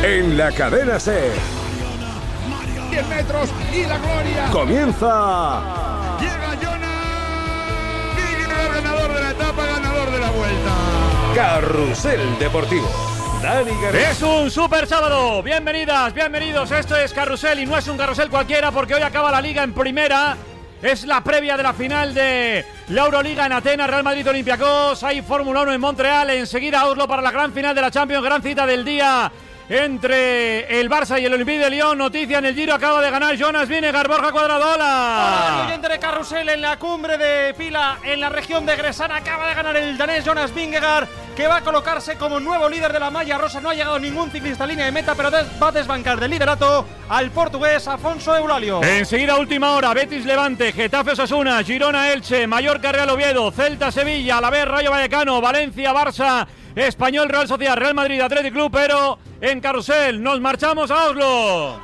En la cadena SER. 10 metros y la gloria. Comienza. Llega Jonas Vingegaard, ganador de la etapa, ganador de la vuelta. Carrusel Deportivo. Dani García. Es un super sábado. Bienvenidas, bienvenidos. Esto es Carrusel y no es un carrusel cualquiera porque hoy acaba la Liga en primera. Es la previa de la final de la Euroliga en Atenas, Real Madrid Olympiacos. Hay Fórmula 1 en Montreal. Enseguida Oslo para la gran final de la Champions. Gran cita del día entre el Barça y el Olympique de Lyon. Noticia en el Giro, acaba de ganar Jonas Vingegaard. Borja Cuadradola. Hola, oyente de Carrusel. En la cumbre de fila en la región de Gresana acaba de ganar el danés Jonas Vingegaard, que va a colocarse como nuevo líder de la malla rosa. No ha llegado ningún ciclista a línea de meta, pero va a desbancar del liderato al portugués Afonso Eulalio. Enseguida última hora, Betis Levante, Getafe Osasuna, Girona Elche, Mallorca Real Oviedo, Celta Sevilla, Alavés Rayo Vallecano, Valencia Barça, Español Real Sociedad, Real Madrid Athletic Club. Pero en Carrusel nos marchamos a Oslo.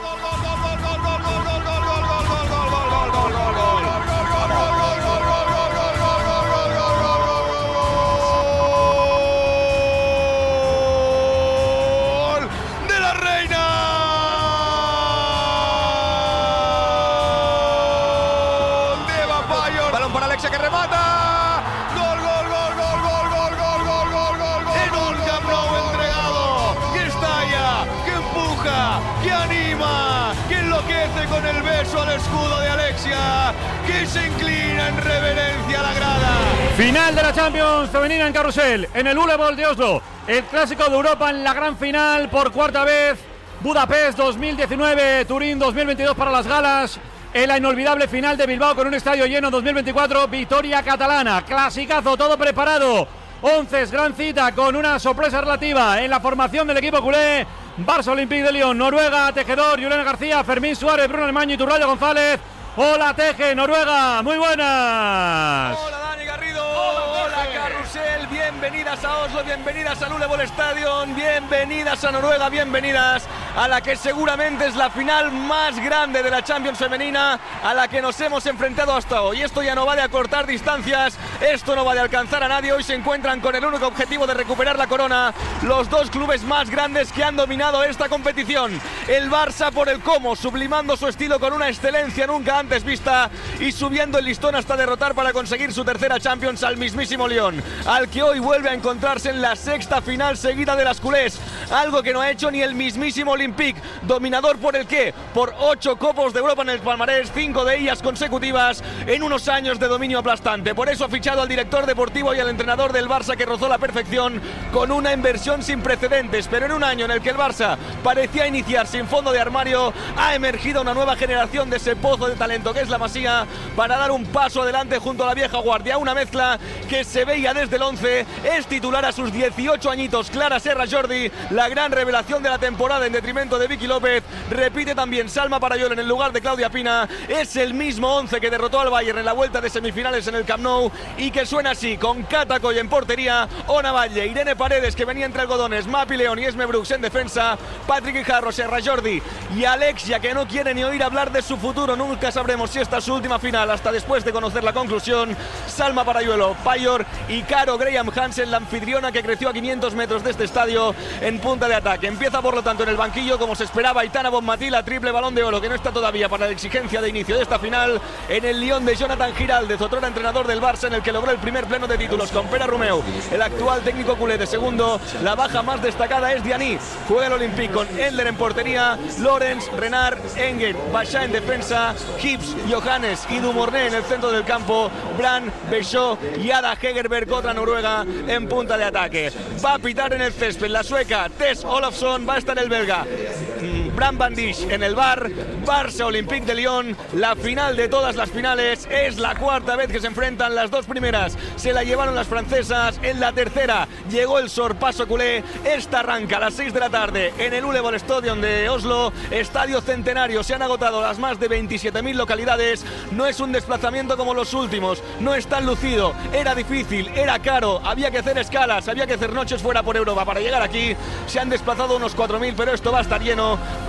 Que remata, gol, gol, gol, gol, gol, gol, gol, gol, gol, gol, gol, en un Camp Nou entregado, que estalla, que empuja, que anima, que enloquece con el beso al escudo de Alexia, que se inclina en reverencia a la grada. Final de la Champions femenina en Carrusel, en el Ulebol de Oslo, el clásico de Europa en la gran final por cuarta vez. Budapest 2019, Turín 2022 para las galas. En la inolvidable final de Bilbao con un estadio lleno 2024, victoria catalana, clasicazo, todo preparado. 11, gran cita con una sorpresa relativa en la formación del equipo culé. Barça Olympique de Lyon, Noruega, Tejedor, Julián García, Fermín Suárez, Bruno Alemaño y Turrallo González. Hola Teje, Noruega, muy buenas. Hola Dani Garrido, hola Carrusel, bienvenidas a Oslo, bienvenidas al Ulebol Stadion, bienvenidas a Noruega, bienvenidas a la que seguramente es la final más grande de la Champions femenina a la que nos hemos enfrentado hasta hoy. Esto ya no va de acortar distancias, esto no va de alcanzar a nadie. Hoy se encuentran con el único objetivo de recuperar la corona los dos clubes más grandes que han dominado esta competición. El Barça por el cómo, sublimando su estilo con una excelencia nunca antes vista y subiendo el listón hasta derrotar para conseguir su tercera Champions al mismísimo Lyon, al que hoy vuelve a encontrarse en la sexta final seguida de las culés, algo que no ha hecho ni el mismísimo Olympique, dominador por el qué, por 8 Copos de Europa en el palmarés, 5 de ellas consecutivas en unos años de dominio aplastante. Por eso ha fichado al director deportivo y al entrenador del Barça, que rozó la perfección con una inversión sin precedentes, pero en un año en el que el Barça parecía iniciar sin fondo de armario, ha emergido una nueva generación de ese pozo de talento que es la Masía, para dar un paso adelante junto a la vieja guardia, una mezcla que se veía desde el 11. Es titular a sus 18 añitos Clara Serra Jordi, la gran revelación de la temporada en detrimento de Vicky López. Repite también Salma Parayol en el lugar de Claudia Pina. Es el mismo 11 que derrotó al Bayern en la vuelta de semifinales en el Camp Nou y que suena así, con Cata Coll en portería, Ona Valle, Irene Paredes, que venía entre algodones, Mapi León y Esme Brooks en defensa, Patrick Guijarro, Serra Jordi y Alexia, que no quiere ni oír hablar de su futuro. Nunca sabremos si esta es su última final hasta después de conocer la conclusión. Salma Parayuelo, Payor y Caro Graham Hansen, la anfitriona que creció a 500 metros de este estadio en punta de ataque. Empieza por lo tanto en el banquillo, como se esperaba, Aitana Bonmatí, la triple Balón de Oro, que no está todavía para la exigencia de inicio de esta final. En el Lyon de Jonathan Giraldez, otrora entrenador del Barça, en el que logró el primer pleno de títulos con Pere Romeu, el actual técnico culé de segundo. La baja más destacada es Diani, juega el Olympique con Endler en portería, Lorenz, Renard, Engen, Bachá en defensa, Hibbs, Johannes y Dumorné en el centro del campo, Brand, Bechot y Ada Hegerberg, otra noruega, en punta de ataque. Va a pitar en el césped la sueca Tess Olofsson, va a estar el belga Bram Van Dijk en el bar. Barça Olympique de Lyon, la final de todas las finales, es la cuarta vez que se enfrentan. Las dos primeras se la llevaron las francesas, en la tercera llegó el sorpaso culé. Esta arranca a las 6 de la tarde en el Ulebol Stadion de Oslo, estadio centenario. Se han agotado las más de 27.000 localidades. No es un desplazamiento como los últimos, no es tan lucido, era difícil, era caro, había que hacer escalas, había que hacer noches fuera por Europa para llegar aquí. Se han desplazado unos 4.000, pero esto va a estar lleno.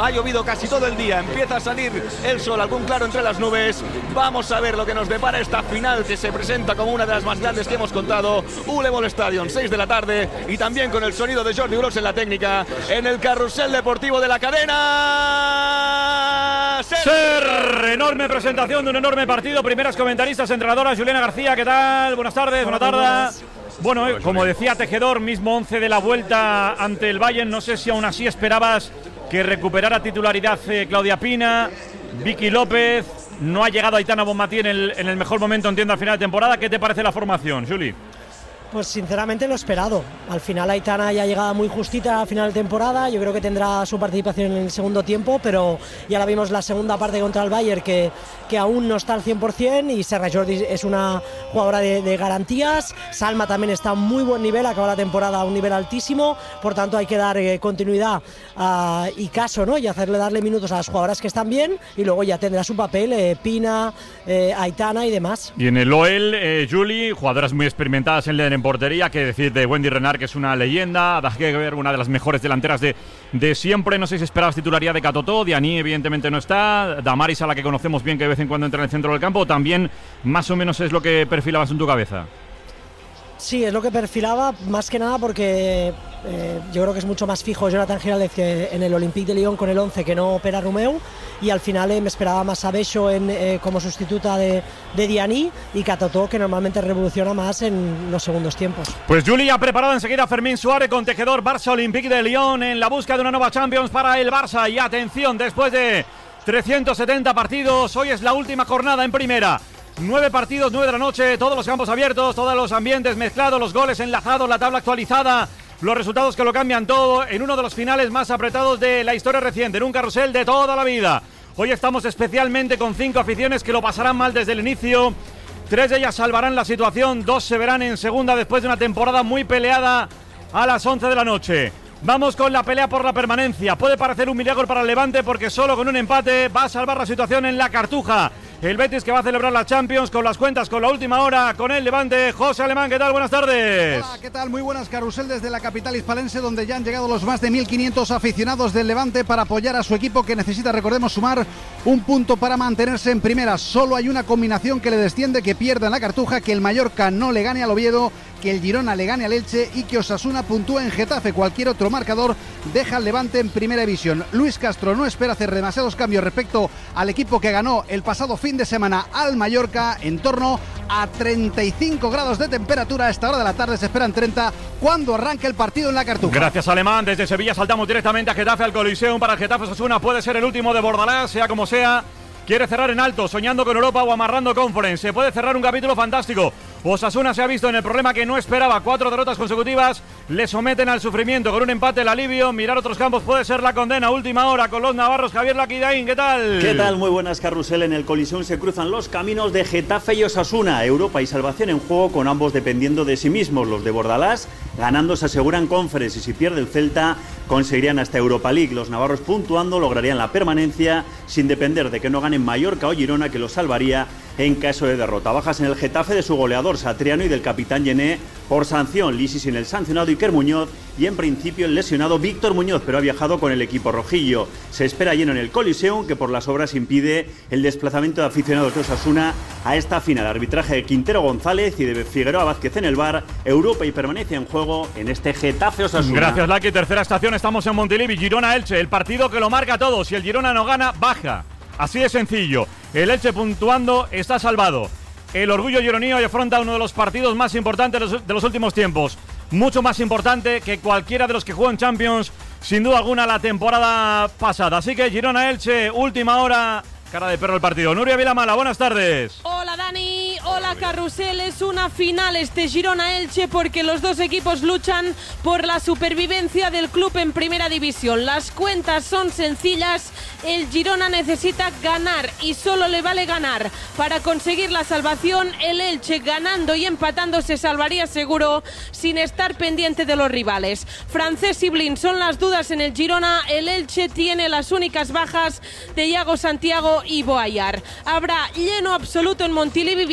ha llovido casi todo el día, empieza a salir el sol, algún claro entre las nubes. Vamos a ver lo que nos depara esta final que se presenta como una de las más grandes que hemos contado. Ulebol Stadium, 6 de la tarde, y también con el sonido de Jordi Gros en la técnica, en el carrusel deportivo de la cadena SER. Enorme presentación de un enorme partido. Primeras comentaristas, entrenadoras. Juliana García, ¿qué tal? Buenas tardes, buenas tardes. Bueno, como decía Tejedor, mismo 11 de la vuelta ante el Bayern. No sé si aún así esperabas que recuperara titularidad Claudia Pina, Vicky López. No ha llegado Aitana Bonmatí en el mejor momento, entiendo, al final de temporada. ¿Qué te parece la formación, Juli? Pues sinceramente lo esperado. Al final Aitana ya llegado muy justita a final de temporada. Yo creo que tendrá su participación en el segundo tiempo, pero ya la vimos la segunda parte contra el Bayern que aún no está al 100%, y Serra Jordi es una jugadora de garantías. Salma también está a muy buen nivel, acaba la temporada a un nivel altísimo, por tanto hay que dar continuidad y caso, ¿no? Y darle minutos a las jugadoras que están bien, y luego ya tendrá su papel Pina, Aitana y demás. Y en el OEL, Juli, jugadoras muy experimentadas en portería, que decir de Wendy Renard, que es una leyenda, Daggeber, una de las mejores delanteras de siempre. No sé si esperabas titularidad de Catotó, Diani evidentemente no está, Damaris, a la que conocemos bien, que de vez en cuando entra en el centro del campo, también más o menos es lo que perfilabas en tu cabeza. Sí, es lo que perfilaba, más que nada porque yo creo que es mucho más fijo Jonathan Giraldez que en el Olympique de Lyon con el 11 que no Pera Romeu, y al final me esperaba más a Becho como sustituta de Diani, y Catotó, que normalmente revoluciona más en los segundos tiempos. Pues Juli ha preparado enseguida Fermín Suárez con Tejedor. Barça Olympique de Lyon en la búsqueda de una nueva Champions para el Barça, y atención, después de 370 partidos, hoy es la última jornada en primera. 9 partidos, 9 de la noche, todos los campos abiertos, todos los ambientes mezclados, los goles enlazados, la tabla actualizada, los resultados que lo cambian todo en uno de los finales más apretados de la historia reciente, en un carrusel de toda la vida. Hoy estamos especialmente con 5 aficiones que lo pasarán mal desde el inicio. 3 de ellas salvarán la situación, 2 se verán en segunda después de una temporada muy peleada a las 11 de la noche. Vamos con la pelea por la permanencia. Puede parecer un milagro para el Levante porque solo con un empate va a salvar la situación en la Cartuja. El Betis, que va a celebrar la Champions con las cuentas, con la última hora, con el Levante. José Alemán, ¿qué tal? Buenas tardes. Hola, ¿qué tal? Muy buenas, carrusel desde la capital hispalense, donde ya han llegado los más de 1.500 aficionados del Levante para apoyar a su equipo, que necesita, recordemos, sumar un punto para mantenerse en primera. Solo hay una combinación que le desciende, que pierda en la Cartuja, que el Mallorca no le gane al Oviedo, que el Girona le gane al Elche y que Osasuna puntúe en Getafe. Cualquier otro marcador deja al Levante en primera división. Luis Castro no espera hacer demasiados cambios respecto al equipo que ganó el pasado fin de semana al Mallorca, en torno a 35 grados de temperatura. A esta hora de la tarde se esperan 30 cuando arranque el partido en la Cartuja. Gracias, Alemán. Desde Sevilla saltamos directamente a Getafe, al Coliseum. Para el Getafe Osasuna puede ser el último de Bordalás, sea como sea. Quiere cerrar en alto, soñando con Europa o amarrando Conference. Se puede cerrar un capítulo fantástico. Osasuna se ha visto en el problema que no esperaba. 4 derrotas consecutivas le someten al sufrimiento. Con un empate el alivio. Mirar otros campos puede ser la condena. Última hora con los navarros. Javier Laquidaín, ¿qué tal? ¿Qué tal? Muy buenas, carrusel. En el Coliseum se cruzan los caminos de Getafe y Osasuna. Europa y salvación en juego, con ambos dependiendo de sí mismos. Los de Bordalás ganando se aseguran Conference, y si pierde el Celta conseguirían hasta Europa League. Los navarros puntuando lograrían la permanencia sin depender de que no ganen Mallorca o Girona, que los salvaría en caso de derrota. Bajas en el Getafe de su goleador Satriano y del capitán Yené por sanción. Lisi sin el sancionado Iker Muñoz, y en principio el lesionado Víctor Muñoz, pero ha viajado con el equipo rojillo. Se espera lleno en el Coliseum, que por las obras impide el desplazamiento de aficionados de Osasuna a esta final. Arbitraje de Quintero González y de Figueroa Vázquez en el VAR. Europa y permanencia en juego en este Getafe Osasuna. Gracias, Laki. Tercera estación, estamos en Montilivi. Girona Elche, el partido que lo marca todo. Si el Girona no gana, baja. Así de sencillo. El Elche puntuando está salvado. El orgullo gironío afronta uno de los partidos más importantes de los últimos tiempos. Mucho más importante que cualquiera de los que jugó en Champions, sin duda alguna, la temporada pasada. Así que Girona-Elche, última hora. Cara de perro el partido. Nuria Vilamala, buenas tardes. Hola Dani, hola Carrusel. Es una final este Girona-Elche porque los dos equipos luchan por la supervivencia del club en primera división. Las cuentas son sencillas. El Girona necesita ganar y solo le vale ganar para conseguir la salvación. El Elche, ganando y empatando, se salvaría seguro sin estar pendiente de los rivales. Francés y Blin son las dudas en el Girona. El Elche tiene las únicas bajas de Iago Santiago y Boayar. Habrá lleno absoluto en Montilivi. Viajan también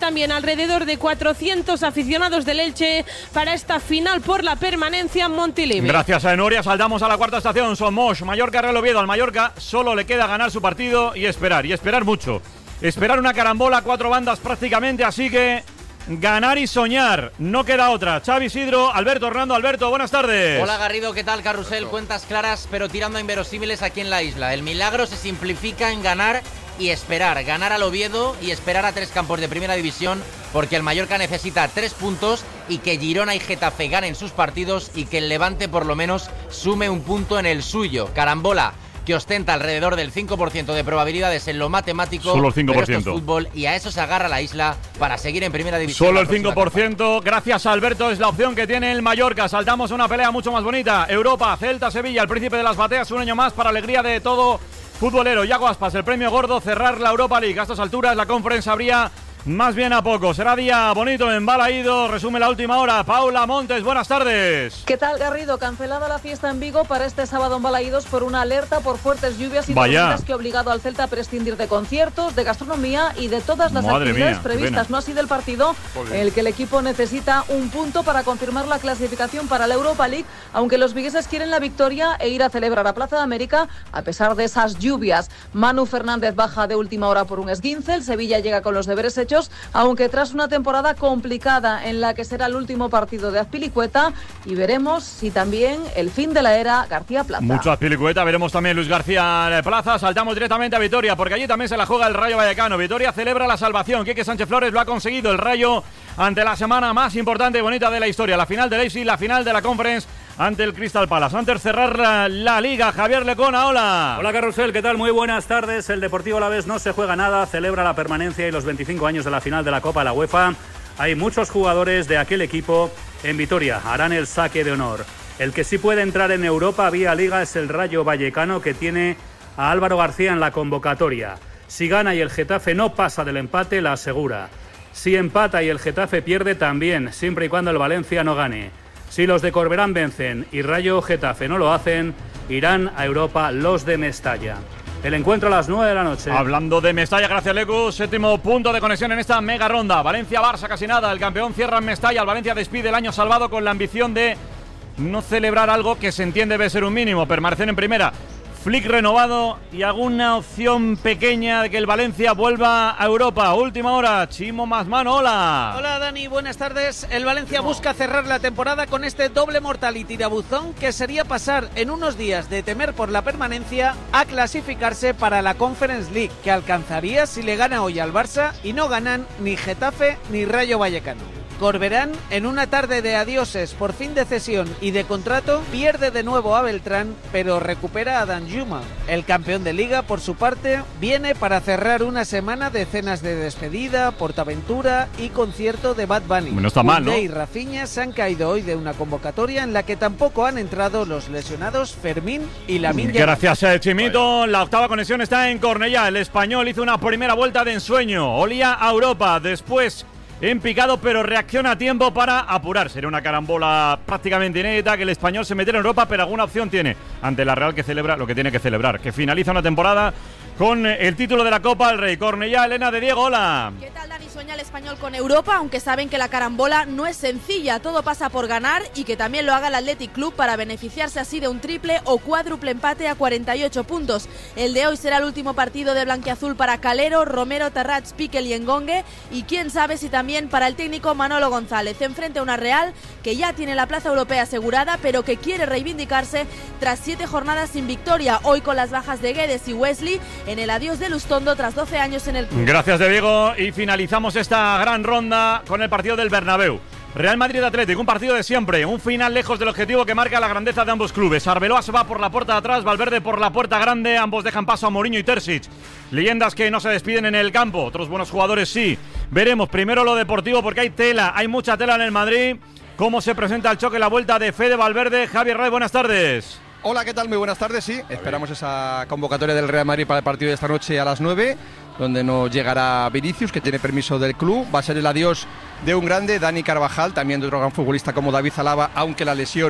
también alrededor de 400 aficionados del Elche para esta final por la permanencia en Montilivi. Gracias a Nuria, saltamos a la cuarta estación. Somos Mallorca, Real Oviedo. Al Mallorca solo le queda ganar su partido y esperar mucho. Esperar una carambola, 4 bandas prácticamente, así que ganar y soñar, no queda otra. Xavi Isidro, Alberto Hernando. Alberto, buenas tardes. Hola Garrido, ¿qué tal? Carrusel, cuentas claras pero tirando a inverosímiles aquí en la isla. El milagro se simplifica en ganar y esperar. Ganar al Oviedo y esperar a 3 campos de primera división, porque el Mallorca necesita 3 puntos y que Girona y Getafe ganen sus partidos y que el Levante por lo menos sume un punto en el suyo. Carambola que ostenta alrededor del 5% de probabilidades en lo matemático. Solo el 5%. Pero esto es fútbol y a eso se agarra la isla para seguir en primera división. Solo el 5%. Gracias a Alberto, es la opción que tiene el Mallorca. Saltamos a una pelea mucho más bonita. Europa, Celta, Sevilla, el príncipe de las bateas, un año más para alegría de todo futbolero. Yago Aspas, el premio gordo, cerrar la Europa League. A estas alturas la Conference habría más bien a poco. Será día bonito en Balaído. Resume la última hora. Paula Montes, buenas tardes. ¿Qué tal, Garrido? Cancelada la fiesta en Vigo para este sábado en Balaídos por una alerta por fuertes lluvias y tormentas que ha obligado al Celta a prescindir de conciertos, de gastronomía y de todas las actividades previstas. No ha sido el partido en el que el equipo necesita un punto para confirmar la clasificación para la Europa League, aunque los vigueses quieren la victoria e ir a celebrar a Plaza de América a pesar de esas lluvias. Manu Fernández baja de última hora por un esguince. El Sevilla llega con los deberes hechos, aunque tras una temporada complicada en la que será el último partido de Azpilicueta, y veremos si también el fin de la era García Plaza. Mucho Azpilicueta, veremos también Luis García Plaza. Saltamos directamente a Vitoria, porque allí también se la juega el Rayo Vallecano. Vitoria celebra la salvación. Quique Sánchez Flores lo ha conseguido. El Rayo ante la semana más importante y bonita de la historia, la final del AFC, la final de la Conference ante el Crystal Palace. Antes de cerrar la Liga, Javier Lecona, hola. Hola Carrusel, ¿qué tal? Muy buenas tardes. El Deportivo Alavés no se juega nada, celebra la permanencia y los 25 años de la final de la Copa de la UEFA. Hay muchos jugadores de aquel equipo en Vitoria, harán el saque de honor. El que sí puede entrar en Europa vía Liga es el Rayo Vallecano, que tiene a Álvaro García en la convocatoria. Si gana y el Getafe no pasa del empate, la asegura. Si empata y el Getafe pierde, también, siempre y cuando el Valencia no gane. Si los de Corberán vencen y Rayo Getafe no lo hacen, irán a Europa los de Mestalla. El encuentro a las 9 de la noche. Hablando de Mestalla, gracias Lecu, séptimo punto de conexión en esta mega ronda. Valencia-Barça casi nada, el campeón cierra en Mestalla. El Valencia despide el año salvado con la ambición de no celebrar algo que se entiende debe ser un mínimo, permanecer en primera. Flick renovado y alguna opción pequeña de que el Valencia vuelva a Europa. Última hora, Chimo Mazmano, hola. Hola Dani, buenas tardes. El Valencia busca cerrar la temporada con este doble mortality de Abuzón, que sería pasar en unos días de temer por la permanencia a clasificarse para la Conference League, que alcanzaría si le gana hoy al Barça y no ganan ni Getafe ni Rayo Vallecano. Corberán, en una tarde de adioses por fin de cesión y de contrato, pierde de nuevo a Beltrán, pero recupera a Danjuma. El campeón de Liga, por su parte, viene para cerrar una semana de cenas de despedida, portaventura y concierto de Bad Bunny. No está mal, ¿no? Koundé y Rafinha se han caído hoy de una convocatoria en la que tampoco han entrado los lesionados Fermín y Lamine Yamal. Gracias, Chimito. La octava conexión está en Cornellá. El español hizo una primera vuelta de ensueño. Olía a Europa, después en picado, pero reacciona a tiempo para apurar. Sería una carambola prácticamente inédita que el español se metiera en Europa, pero alguna opción tiene ante la Real, que celebra lo que tiene que celebrar, que finaliza una temporada con el título de la Copa del Rey. Cornellá, Elena de Diego, hola. ¿Qué tal, Dani? Sueña el español con Europa, aunque saben que la carambola no es sencilla, todo pasa por ganar y que también lo haga el Athletic Club para beneficiarse así de un triple o cuádruple empate a 48 puntos. El de hoy será el último partido de blanquiazul para Calero, Romero, Terrats, Piquel y Engongue, y quién sabe si también para el técnico Manolo González, enfrente a una Real que ya tiene la plaza europea asegurada, pero que quiere reivindicarse tras 7 jornadas sin victoria, hoy con las bajas de Guedes y Wesley, en el adiós de Lustondo tras 12 años en el club. Gracias, de Diego, y finalizamos esta gran ronda con el partido del Bernabéu. Real Madrid-Atlético, un partido de siempre, un final lejos del objetivo que marca la grandeza de ambos clubes. Arbeloa se va por la puerta de atrás, Valverde por la puerta grande, ambos dejan paso a Mourinho y Terzic. Leyendas que no se despiden en el campo, otros buenos jugadores sí. Veremos primero lo deportivo, porque hay tela, hay mucha tela en el Madrid. ¿Cómo se presenta el choque, la vuelta de Fede Valverde? Javier Ray, buenas tardes. Hola, ¿qué tal? Muy buenas tardes, sí. Esperamos esa convocatoria del Real Madrid para el partido de esta noche a las 9, donde nos llegará Vinicius, que tiene permiso del club. Va a ser el adiós de un grande, Dani Carvajal, también de otro gran futbolista como David Alaba, aunque la lesión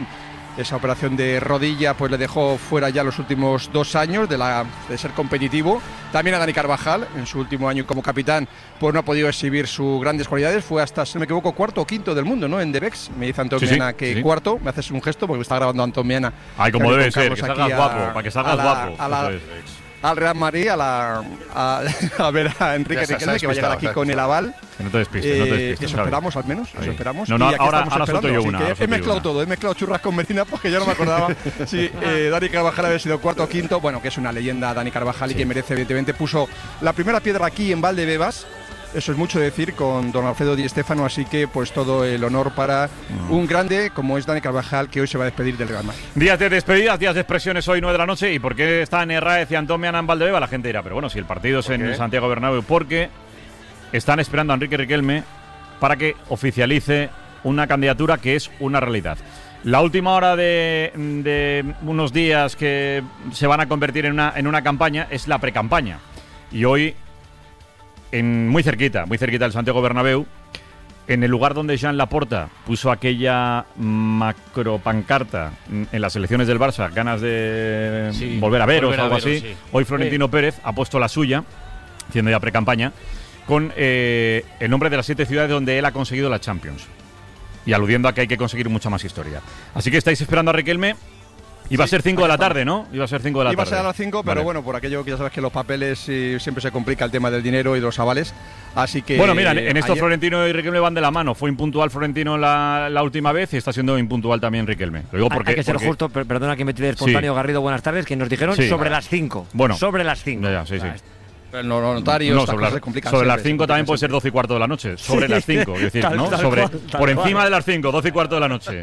Esa operación de rodilla pues le dejó fuera ya los últimos 2 años de ser competitivo. También a Dani Carvajal, en su último año como capitán, pues no ha podido exhibir sus grandes cualidades. Fue hasta, si no me equivoco, 4º o 5º del mundo, ¿no? En Debex. Me dice Antón Miana que 4º. Me haces un gesto porque me está grabando Antón Miana. Ay, como debe ser, que salgas guapo, para que salgas guapo. Al Real Madrid, a ver a Enrique Riquelme, que va a llegar aquí con el aval. Que no te despistes, eso esperamos, al menos. Eso esperamos. No, ahora suelto yo una. He mezclado todo. He mezclado churras con Medina porque yo no me acordaba si Dani Carvajal había sido 4º o 5º. Bueno, que es una leyenda Dani Carvajal y que merece, evidentemente, puso la primera piedra aquí en Valdebebas. Eso es mucho decir con don Alfredo Di Stéfano, así que pues todo el honor para un grande como es Dani Carvajal, que hoy se va a despedir del Real Madrid. Días de despedidas, días de expresiones hoy 9 de la noche. ¿Y por qué están Herráez y Antón Miana en Valdebeba? La gente dirá, pero bueno, si el partido es en Santiago Bernabéu, porque están esperando a Enrique Riquelme para que oficialice una candidatura que es una realidad. La última hora de unos días que se van a convertir en una campaña es la precampaña. Y hoy, muy cerquita del Santiago Bernabéu, en el lugar donde Joan Laporta puso aquella macropancarta en las elecciones del Barça, ganas de volver a veros o algo así, hoy Florentino Pérez ha puesto la suya, haciendo ya precampaña, con el nombre de las 7 ciudades donde él ha conseguido la Champions, y aludiendo a que hay que conseguir mucha más historia. Así que estáis esperando a Riquelme. Iba a ser 5 de la tarde, ¿no? Iba a ser 5 de la tarde. Iba a ser a las 5, pero bueno, por aquello que ya sabes que los papeles siempre se complica el tema del dinero y de los avales. Así que. Bueno, mira, en esto Florentino y Riquelme van de la mano. Fue impuntual Florentino la última vez y está siendo impuntual también Riquelme. Lo digo porque. Hay que ser justo, perdona que me tire espontáneo, Garrido, buenas tardes, que nos dijeron sobre las 5. Bueno. Sobre las 5. Ya, sí. Los notarios sobre las 5 también puede ser 12 y cuarto de la noche. Sobre las 5, es decir, ¿no? Por encima de las 5, 12 y cuarto de la noche.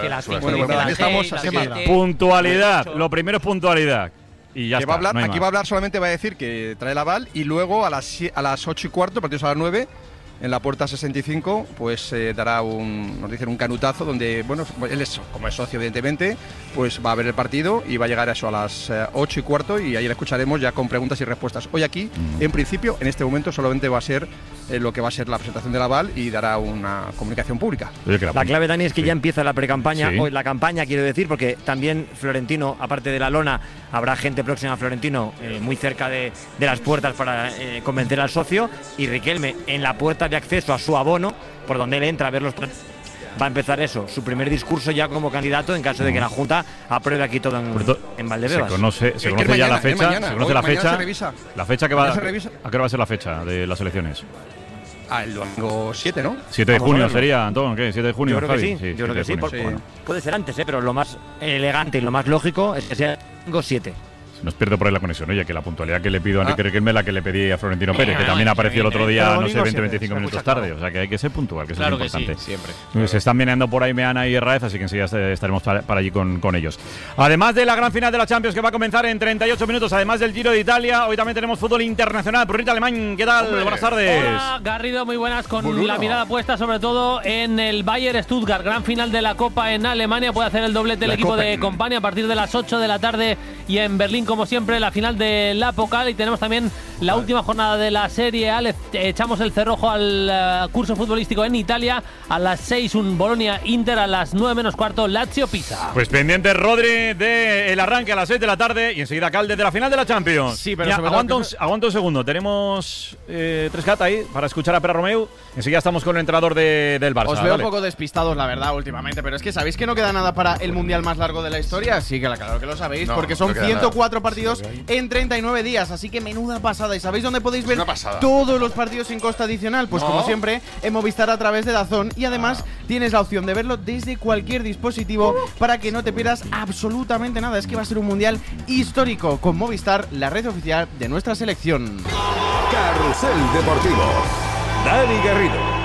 Puntualidad. Lo primero es puntualidad. Y ya está. Aquí va a hablar, solamente va a decir que trae el aval y luego a las 8 y cuarto, partidos a las 9. En la puerta 65, pues dará nos dicen un canutazo donde, bueno, él como es socio, evidentemente, pues va a ver el partido y va a llegar a eso a las 8 y cuarto y ahí le escucharemos ya con preguntas y respuestas. Hoy aquí, en principio, en este momento solamente va a ser lo que va a ser la presentación del aval y dará una comunicación pública. La clave, Dani, es que ya empieza la precampaña, o la campaña, quiero decir, porque también Florentino, aparte de la lona, habrá gente próxima a Florentino muy cerca de las puertas para convencer al socio, y Riquelme en la puerta de acceso a su abono, por donde él entra a ver los va a empezar su primer discurso ya como candidato en caso de que la Junta apruebe aquí todo en Valdebebas. Se conoce ya la fecha, se conoce la fecha. La fecha que va ¿a qué hora va a ser la fecha de las elecciones? El domingo 7, ¿no? 7 de junio sería, Antón, ¿qué? 7 de junio, yo creo que sí, yo creo que sí. Bueno, puede ser antes, pero lo más elegante y lo más lógico es que sea el domingo 7. Nos pierde por ahí la conexión, oye, que la puntualidad que le pido a Enrique Riquelme es la que le pedí a Florentino Pérez, que también apareció el otro día, no sé, 20-25 minutos tarde, o sea que hay que ser puntual, que eso es importante. Sí, siempre. Se están meneando por ahí Meana y Herráez, así que enseguida estaremos para allí con ellos. Además de la gran final de la Champions que va a comenzar en 38 minutos, además del Giro de Italia, hoy también tenemos fútbol internacional. Brunita Alemán, ¿qué tal? Buenas tardes. Hola, Garrido, muy buenas, con la mirada puesta sobre todo en el Bayern Stuttgart, gran final de la Copa en Alemania. Puede hacer el doblete el equipo de Company a partir de las 8 de la tarde y en Berlín, como siempre, la final de la Pokal, y tenemos también la última jornada de la Serie A. Le echamos el cerrojo al curso futbolístico en Italia. A las 6 un Bolonia-Inter, a las 9 menos cuarto Lazio-Pisa. Pues pendiente Rodri del arranque a las 6 de la tarde y enseguida Calde de la final de la Champions. Sí, pero aguanta un segundo, tenemos 3Cat ahí para escuchar a Pere Romeu. Enseguida estamos con el entrenador del Barça. Os veo un poco despistados, la verdad, últimamente, pero es que ¿sabéis que no queda nada para el mundial más largo de la historia? Sí, claro que lo sabéis, porque son 104 partidos en 39 días, así que menuda pasada. ¿Y sabéis dónde podéis ver todos los partidos sin coste adicional? Pues como siempre, en Movistar a través de DAZN, y además tienes la opción de verlo desde cualquier dispositivo para que no te pierdas absolutamente nada. Es que va a ser un mundial histórico con Movistar, la red oficial de nuestra selección. Carrusel Deportivo, Dani Garrido.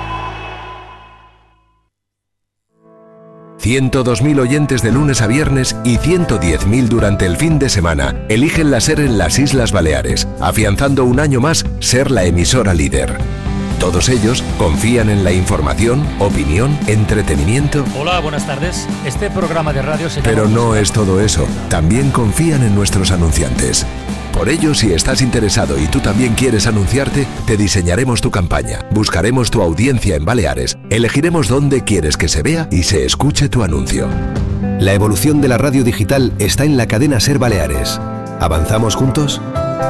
102.000 oyentes de lunes a viernes y 110.000 durante el fin de semana eligen la SER en las Islas Baleares, afianzando un año más ser la emisora líder. Todos ellos confían en la información, opinión, entretenimiento. Hola, buenas tardes. Este programa de radio se... Pero no es todo eso. También confían en nuestros anunciantes. Por ello, si estás interesado y tú también quieres anunciarte, te diseñaremos tu campaña, buscaremos tu audiencia en Baleares, elegiremos dónde quieres que se vea y se escuche tu anuncio. La evolución de la radio digital está en la cadena SER Baleares. ¿Avanzamos juntos?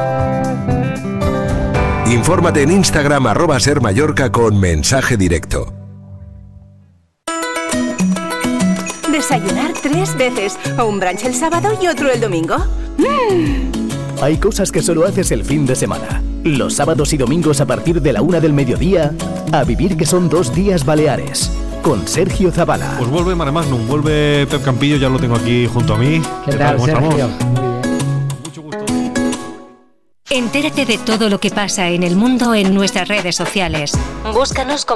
Infórmate en Instagram @SerMallorca con mensaje directo. Desayunar 3 veces, o un brunch el sábado y otro el domingo. Hay cosas que solo haces el fin de semana. Los sábados y domingos a partir de la 1 del mediodía, a vivir que son 2 días baleares. Con Sergio Zavala. Pues vuelve Mare Magnum, vuelve Pep Campillo, ya lo tengo aquí junto a mí. ¿Qué tal, Sergio? Mucho gusto. Entérate de todo lo que pasa en el mundo en nuestras redes sociales. Búscanos como